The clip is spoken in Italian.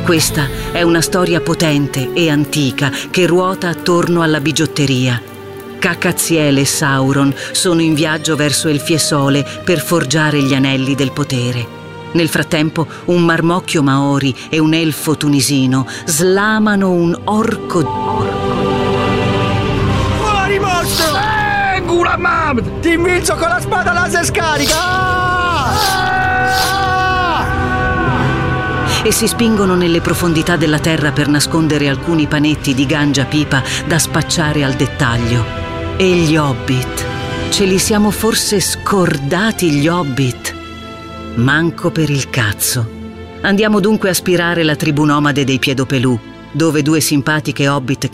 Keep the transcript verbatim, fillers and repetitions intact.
Questa è una storia potente e antica che ruota attorno alla bigiotteria. Cacaziele e Sauron sono in viaggio verso il Fiesole per forgiare gli anelli del potere. Nel frattempo, un marmocchio maori e un elfo tunisino slamano un orco. Fuori mostro! Eh, Gulamam! Ti invilzo con la spada laser scarica! Ah! Ah! E si spingono nelle profondità della terra per nascondere alcuni panetti di gangia pipa da spacciare al dettaglio. E gli hobbit? Ce li siamo forse scordati gli hobbit? Manco per il cazzo. Andiamo dunque a spirare la tribù nomade dei Piedopelù, dove due simpatiche hobbit